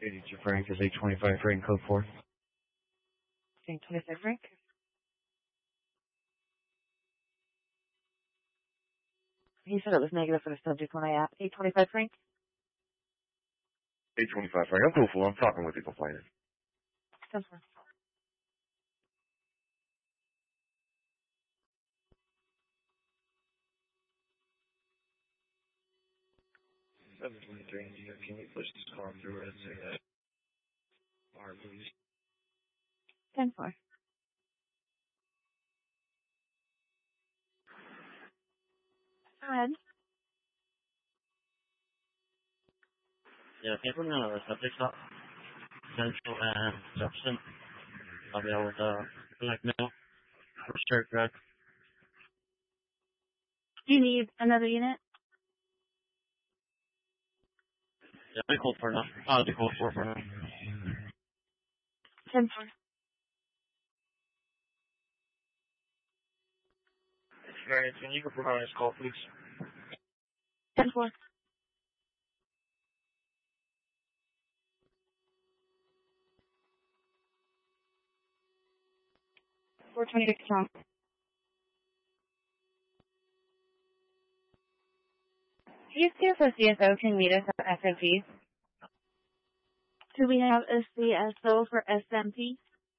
82 Frank is 825 Frank, code 4. 825 Frank. He said it was negative for the subject when I asked. 825 Frank. 825 Frank, I'm code 4. I'm talking with you, complaining. 10-4. Can you push this car through and say that? Alright, please. 10-4. Go ahead. Yeah, people know the subjects up. Central and Jefferson. I'll be able to blackmail for straight drug. Do you need another unit? Yeah, be cool for now. I'll be cool for now. 10-4. Can you go provide this call, please? 10-4. 426 Tom. Do you see if a CSO can meet us at SMP? Do we have a CSO for SMP?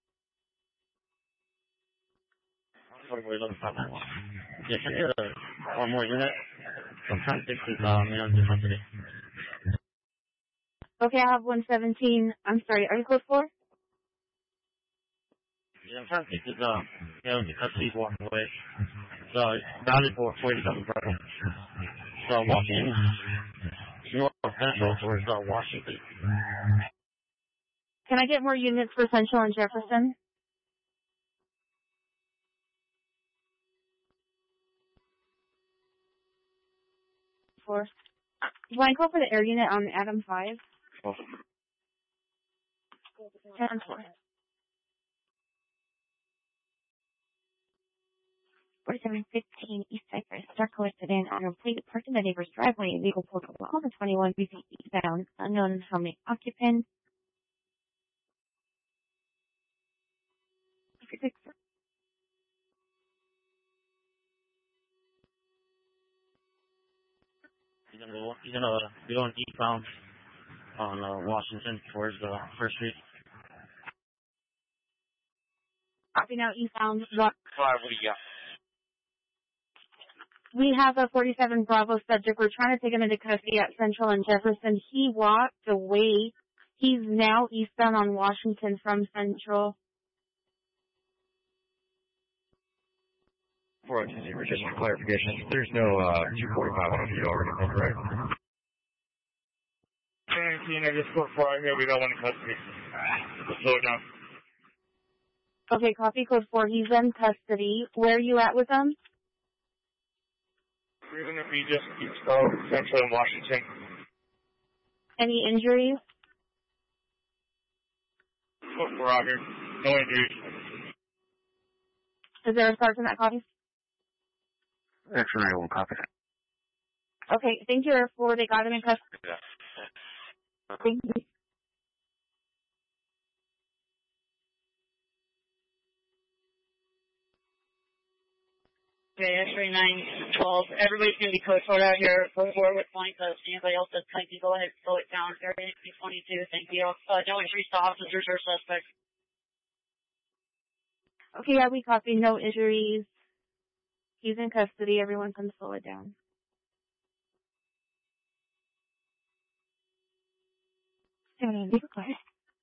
What are we looking for now? Yeah, can you get one more unit? I'm trying to fix this, custody. Okay, I have 117. I'm sorry, are you code 4? Yeah, I'm trying to fix this, custody walking away. So, bounded for 47 Brooklyn. So, walking north of Central towards, Washington. Can I get more units for Central and Jefferson? 4. You want to go for the air unit on Adam 5? 10-4. 4715 East Cypress, Darko sedan, Adam Plate, parked in the neighbor's driveway, legal protocol on the 21 BC eastbound, unknown how many occupants. You're gonna be going eastbound on Washington towards First Street. Copy now, eastbound. 5, what do you got? We have a 47 Bravo subject. We're trying to take him into custody at Central and Jefferson. He walked away. He's now eastbound on Washington from Central. 420, just for clarification, there's no 245 on the already, correct? I just put 4 here, we don't want to custody. Slow it down. Okay, copy code 4. He's in custody. Where are you at with him? We're going to be just east of Central and Washington. Any injuries? We're out here. No injuries. Is there a sergeant that copies? Actually, I won't copy that. Okay, thank you, Air 4. They got him in custody. Yeah. Thank you. Okay, X-ray 912. Everybody's going to be code 4 out here. Code 4 with point codes. Anybody else that's going to go ahead and slow it down. Area 22, thank you. No injuries to officers or suspects. Okay, yeah, we copy. No injuries. He's in custody. Everyone can slow it down. Go ahead.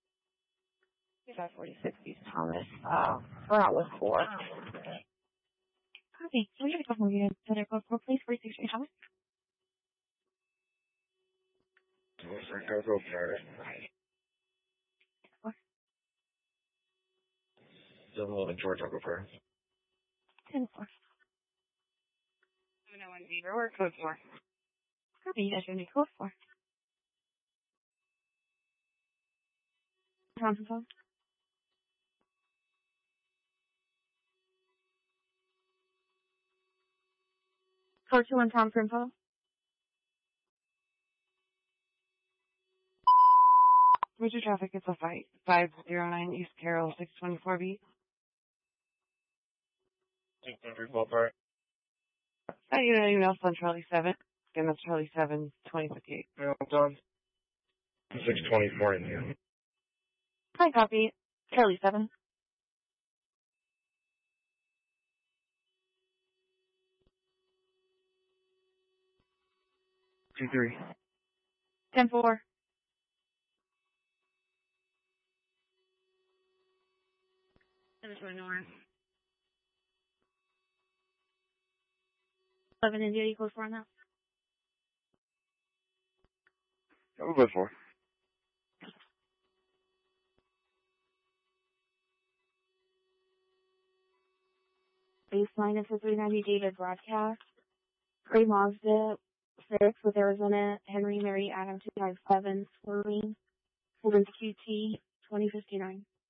546 East Thomas. We're out with 4. Copy. Can we get a couple more units? Code 4, please. 46 East Thomas. Go for it. Still holding George, I'll go first. 10-4. 701 Beaver, we're code 4. Copy. You guys are going to code 4. Thompson phone. Code 2 on Thompson phone. Where's your traffic? It's a 509 East Carroll, 624B. 600 ballpark. You know, email on Charlie 7. Again, that's Charlie 7, 2058. Yeah, I'm done. 624 in here. Hi, copy. Charlie 7. Two three. 10-4. North. 11 India equals 4 now. I'll go 4. Baseline is a 390 David broadcast. Gray Mazda 6 with Arizona Henry Mary Adam 257 swerving. Holding QT 2059.